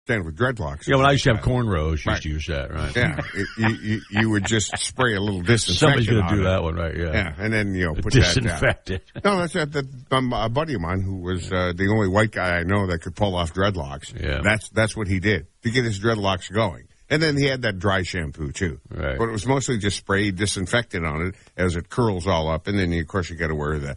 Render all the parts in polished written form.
stand with dreadlocks. Yeah, when I used to have cornrows, used to use that, right? Yeah, you would just spray a little disinfectant. Somebody's going to do it. that one, right? Yeah. Yeah, and then put disinfect it. No, that's a buddy of mine who was the only white guy I know that could pull off dreadlocks. Yeah, that's what he did to get his dreadlocks going. And then he had that dry shampoo too. Right. But it was mostly just spray disinfectant on it as it curls all up, and then of course you got to wear the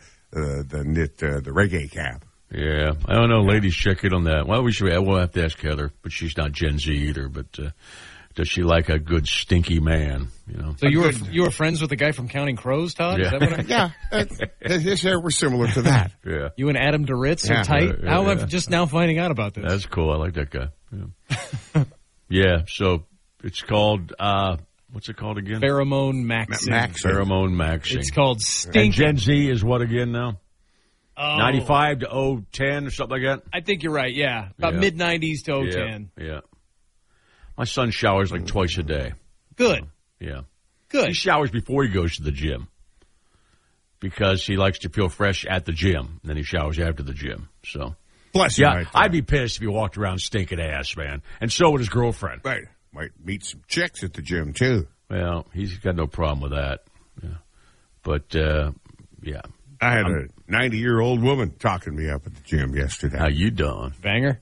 reggae cap. Yeah, I don't know. Ladies, check in on that. Well, we'll have to ask Heather, but she's not Gen Z either. But does she like a good stinky man? So you were friends with the guy from Counting Crows, Todd? Yeah. Is that Yeah, his hair was similar to that. Yeah. You and Adam Duritz are tight? How am I just now finding out about this? That's cool. I like that guy. Yeah. Yeah. So it's called. What's it called again? Pheromone maxing. Pheromone maxing. It's called stinking. And Gen Z is what again now? Oh. 95 to 010 or something like that? I think you're right, yeah. About mid-90s to 010. Yeah. My son showers like twice a day. Good. Yeah. Good. He showers before he goes to the gym because he likes to feel fresh at the gym, and then he showers after the gym. So, Bless you. yeah, I'd be pissed if he walked around stinking ass, man. And so would his girlfriend. Right. Might meet some chicks at the gym, too. Well, he's got no problem with that. Yeah. But, yeah. I had a 90-year-old woman talking me up at the gym yesterday. How you doing? Banger?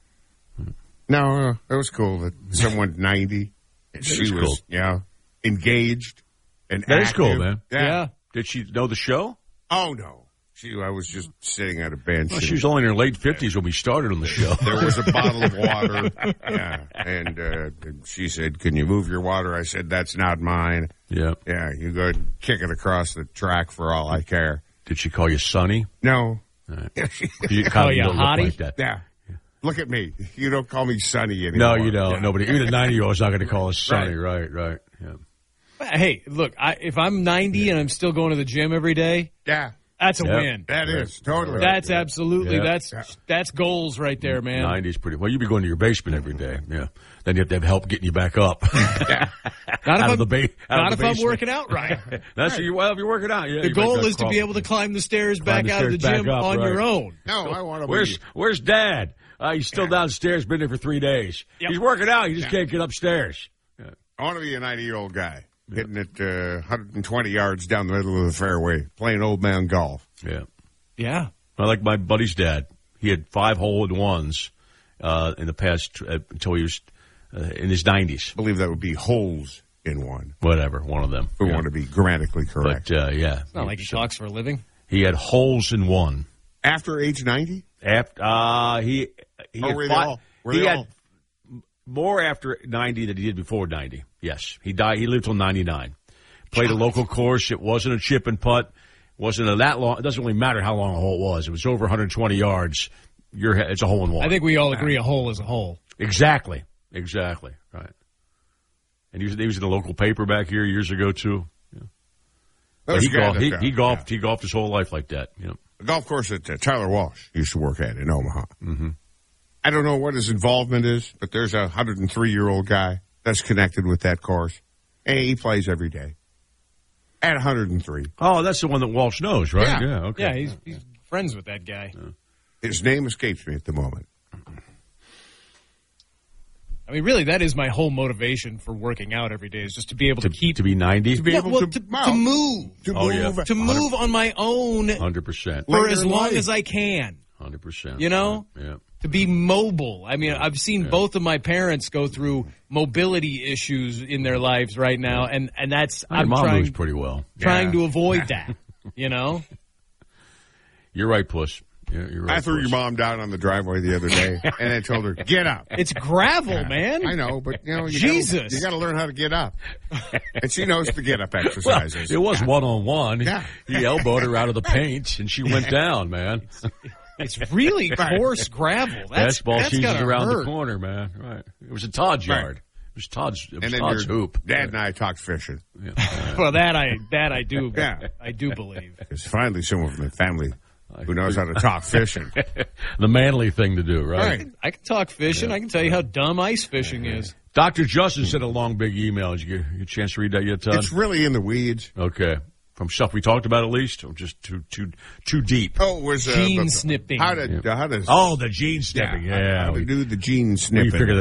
No, it was cool that someone 90, she was, cool. engaged and That active. is cool, man. Yeah. Did she know the show? Oh, no. I was just sitting at a bench. Well, she was only in her late 50s when we started on the show. There was a bottle of water. Yeah. And she said, "Can you move your water?" I said, "That's not mine." Yeah. Yeah, you go kick it across the track for all I care. Did she call you Sonny? No. Right. You call you a hottie? Like that. Yeah. Look at me. You don't call me Sonny anymore. No, you don't. Yeah. Nobody. Even a 90-year-old's not going to call us Sonny. Right. Yeah. Hey, look, if I'm 90 and I'm still going to the gym every day, Yeah. that's a win. That is. Totally. That's absolutely, that's goals right there, man. 90's pretty. Well, you'd be going to your basement every day. Yeah. Then you have to have help getting you back up. Not if Out I'm working out right. That's if you're working out. Yeah. The goal is to be able to climb the stairs back out of the gym on your own. No, I want to Where's Dad? He's still downstairs, been there for 3 days. Yep. He's working out. He just can't get upstairs. Yeah. I want to be a 90-year-old guy hitting it 120 yards down the middle of the fairway, playing old man golf. Yeah. Yeah. I like my buddy's dad. He had 5 hole-in-ones in the past until he was in his 90s. I believe that would be holes in one. Whatever, one of them. We want to be grammatically correct. But, yeah. It's not like he talks for a living. He had holes in one. After age 90? After, he had more after 90 than he did before 90. Yes. He died. He lived till 99. Played a local course. It wasn't a chip and putt. Wasn't that long. It doesn't really matter how long a hole it was. It was over 120 yards. It's a hole in one. I think we all agree a hole is a hole. Exactly. Right. And he was in a local paper back here years ago too. Yeah. But he golfed his whole life like that. You know. The golf course that Tyler Walsh used to work at in Omaha. Mm-hmm. I don't know what his involvement is, but there's a 103-year-old guy that's connected with that course. And he plays every day. At 103. Oh, that's the one that Walsh knows, right? Yeah. Okay. Yeah, he's friends with that guy. Yeah. His name escapes me at the moment. I mean, really, that is my whole motivation for working out every day is just to be able to keep... To be 90? To be able to move. To move on my own 100%. for as long as I can. 100%. You know? Yeah. To be mobile. I mean, I've seen both of my parents go through mobility issues in their lives right now, and that's... My mom moves pretty well. Trying to avoid that, you know? You're right, Puss. You're right, I threw your mom down on the driveway the other day, and I told her, get up. It's gravel, man. I know, but, you got to learn how to get up. And she knows the get-up exercises. Well, it was one-on-one. Yeah. He elbowed her out of the paint, and she went down, man. It's really coarse gravel. That's ball season's around hurt. the corner, man. Right. It was a Todd's yard. It was Todd's hoop. Dad and I talked fishing. Yeah. Well, that I do. Yeah. I do believe. Because finally someone from the family who knows how to talk fishing. The manly thing to do, right? I can talk fishing. I can tell you how dumb ice fishing is. Dr. Justin sent a long, big email. Did you get a chance to read that yet, Todd? It's really in the weeds. Okay. From stuff we talked about at least, or just too deep? Oh, it was gene snipping. How to the gene snipping. Yeah. How to do the gene snipping. We figured